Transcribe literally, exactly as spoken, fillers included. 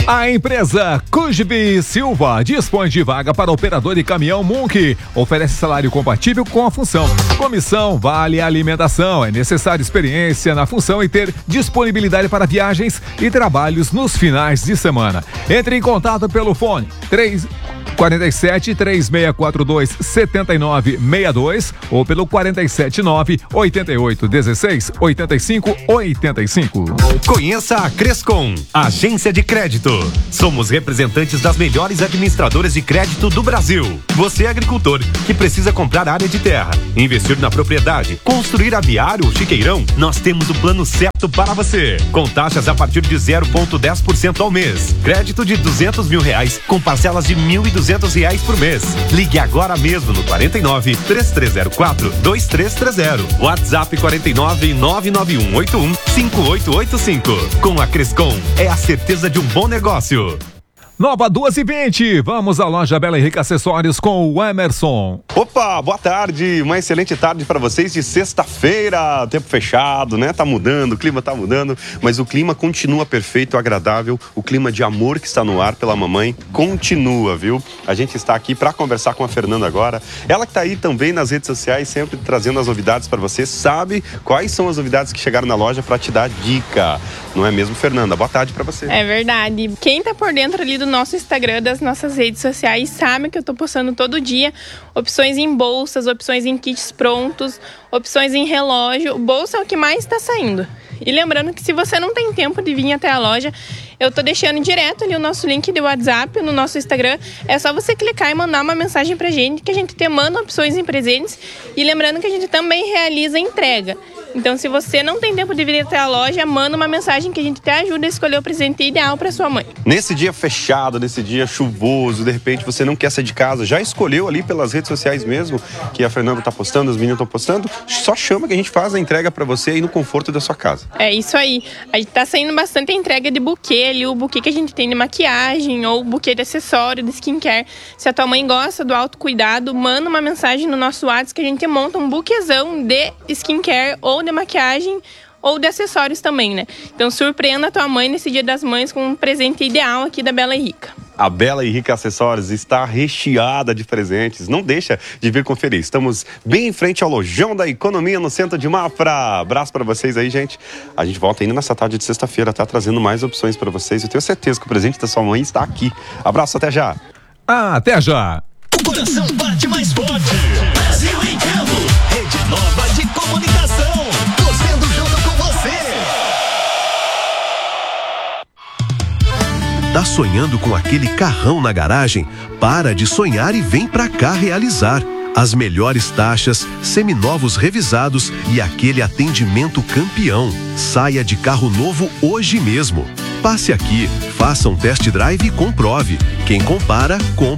A empresa Cujbi Silva dispõe de vaga para operador de caminhão Munk. Oferece salário compatível com a função. Comissão vale alimentação. É necessária experiência na função e ter disponibilidade para viagens e trabalhos nos finais de semana. Entre em contato pelo fone três quarenta e sete, três seis quatro dois, sete nove seis dois ou pelo quarenta e sete, nove oito oito, dezesseis, oitenta e cinco, oitenta e cinco. Conheça a Crescom, agência de crédito. Somos representantes das melhores administradoras de crédito do Brasil. Você é agricultor que precisa comprar área de terra, investir na propriedade, construir aviário ou chiqueirão? Nós temos o plano certo para você. Com taxas a partir de zero vírgula dez por cento ao mês. Crédito de duzentos mil reais com parcelas de mil e duzentos reais por mês. Ligue agora mesmo no quarenta e nove, três três zero quatro, dois três três zero. WhatsApp quarenta e nove, nove nove um oito um, cinco oito oito cinco. Com a Crescom é a certeza de um bom negócio. Nova duas e vinte, vamos à loja Bela e Rica Acessórios com o Emerson. Opa, boa tarde, uma excelente tarde para vocês de sexta-feira, tempo fechado, né? Tá mudando, o clima tá mudando, mas o clima continua perfeito, agradável, o clima de amor que está no ar pela mamãe continua, viu? A gente está aqui para conversar com a Fernanda agora, ela que tá aí também nas redes sociais, sempre trazendo as novidades para você, sabe quais são as novidades que chegaram na loja para te dar dica, não é mesmo, Fernanda? Boa tarde para você. É verdade, quem tá por dentro ali do nosso Instagram, das nossas redes sociais, sabe que eu tô postando todo dia opções em bolsas, opções em kits prontos, opções em relógio. Bolsa é o que mais tá saindo. E lembrando que se você não tem tempo de vir até a loja, eu tô deixando direto ali o nosso link de WhatsApp no nosso Instagram. É só você clicar e mandar uma mensagem pra gente que a gente te manda opções em presentes. E lembrando que a gente também realiza entrega. Então, se você não tem tempo de vir até a loja, manda uma mensagem que a gente te ajuda a escolher o presente ideal para sua mãe. Nesse dia fechado, nesse dia chuvoso, de repente você não quer sair de casa, já escolheu ali pelas redes sociais mesmo, que a Fernanda tá postando, as meninas estão postando, só chama que a gente faz a entrega para você aí no conforto da sua casa. É isso aí. A gente tá saindo bastante entrega de buquê ali, o buquê que a gente tem de maquiagem ou buquê de acessório, de skincare. Se a tua mãe gosta do autocuidado, manda uma mensagem no nosso WhatsApp que a gente monta um buquezão de skincare ou de maquiagem ou de acessórios também, né? Então surpreenda a tua mãe nesse Dia das Mães com um presente ideal aqui da Bela e Rica. A Bela e Rica Acessórios está recheada de presentes. Não deixa de vir conferir. Estamos bem em frente ao Lojão da Economia, no centro de Mafra. Abraço para vocês aí, gente. A gente volta ainda nessa tarde de sexta-feira, tá trazendo mais opções para vocês. Eu tenho certeza que o presente da sua mãe está aqui. Abraço, até já. Ah, até já. O coração bate mais forte. Brasil em campo. Rede Nova de Comunicação. Torcendo junto com você. Tá sonhando com aquele carrão na garagem? Para de sonhar e vem pra cá realizar. As melhores taxas, seminovos revisados e aquele atendimento campeão. Saia de carro novo hoje mesmo. Passe aqui, faça um test drive e comprove. Quem compara, compra.